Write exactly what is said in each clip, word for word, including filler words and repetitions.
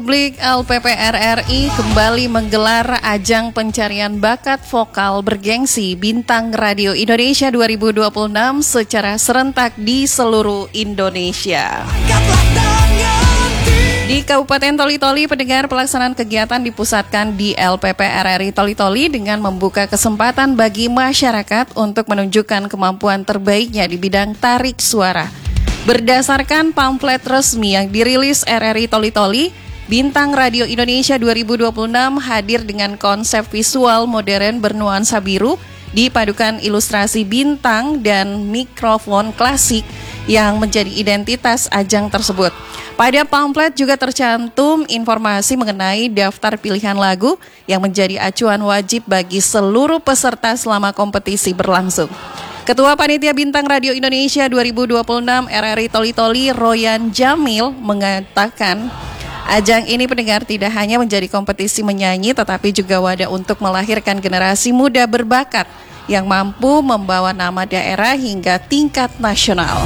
Publik L P P R R I kembali menggelar ajang pencarian bakat vokal bergengsi Bintang Radio Indonesia dua ribu dua puluh enam secara serentak di seluruh Indonesia. Di Kabupaten Toli-Toli, pendengar, pelaksanaan kegiatan dipusatkan di L P P R R I Toli-Toli dengan membuka kesempatan bagi masyarakat untuk menunjukkan kemampuan terbaiknya di bidang tarik suara. Berdasarkan pamflet resmi yang dirilis R R I Toli-Toli, Bintang Radio Indonesia dua ribu dua puluh enam hadir dengan konsep visual modern bernuansa biru, dipadukan ilustrasi bintang dan mikrofon klasik yang menjadi identitas ajang tersebut. Pada pamflet juga tercantum informasi mengenai daftar pilihan lagu yang menjadi acuan wajib bagi seluruh peserta selama kompetisi berlangsung. Ketua Panitia Bintang Radio Indonesia dua ribu dua puluh enam R R I Toli-Toli, Royan Jamil, mengatakan ajang ini, pendengar, tidak hanya menjadi kompetisi menyanyi, tetapi juga wadah untuk melahirkan generasi muda berbakat yang mampu membawa nama daerah hingga tingkat nasional.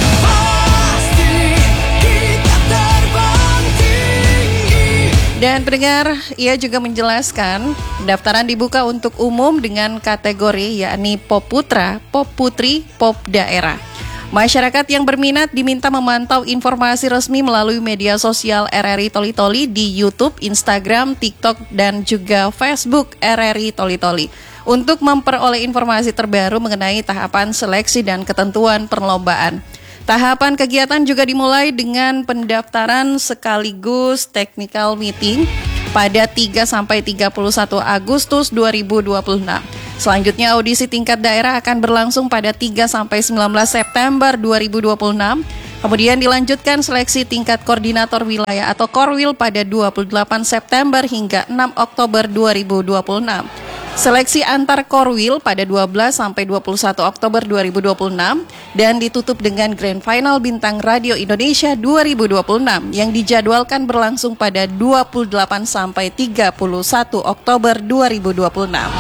Dan pendengar, ia juga menjelaskan pendaftaran dibuka untuk umum dengan kategori yakni Pop Putra, Pop Putri, Pop Daerah. Masyarakat yang berminat diminta memantau informasi resmi melalui media sosial R R I Toli-Toli di YouTube, Instagram, TikTok, dan juga Facebook R R I Toli-Toli untuk memperoleh informasi terbaru mengenai tahapan seleksi dan ketentuan perlombaan. Tahapan kegiatan juga dimulai dengan pendaftaran sekaligus technical meeting pada tiga sampai tiga puluh satu Agustus dua ribu dua puluh enam. Selanjutnya audisi tingkat daerah akan berlangsung pada tiga sampai sembilan belas September dua ribu dua puluh enam. Kemudian dilanjutkan seleksi tingkat koordinator wilayah atau Korwil pada dua puluh delapan September hingga enam Oktober dua ribu dua puluh enam. Seleksi antar Korwil pada dua belas sampai dua puluh satu Oktober dua ribu dua puluh enam dan ditutup dengan Grand Final Bintang Radio Indonesia dua ribu dua puluh enam yang dijadwalkan berlangsung pada dua puluh delapan sampai tiga puluh satu Oktober dua ribu dua puluh enam.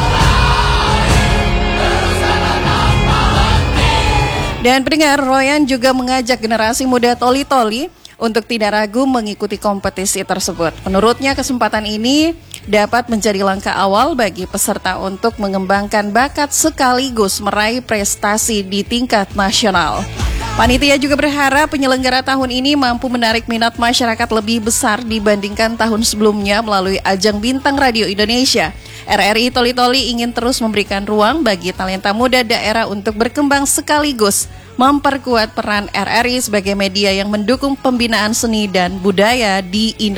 Dan pendengar, Royan juga mengajak generasi muda Toli-Toli untuk tidak ragu mengikuti kompetisi tersebut. Menurutnya, kesempatan ini dapat menjadi langkah awal bagi peserta untuk mengembangkan bakat sekaligus meraih prestasi di tingkat nasional. Panitia juga berharap penyelenggara tahun ini mampu menarik minat masyarakat lebih besar dibandingkan tahun sebelumnya melalui ajang Bintang Radio Indonesia. R R I Toli-Toli ingin terus memberikan ruang bagi talenta muda daerah untuk berkembang sekaligus memperkuat peran R R I sebagai media yang mendukung pembinaan seni dan budaya di Indonesia.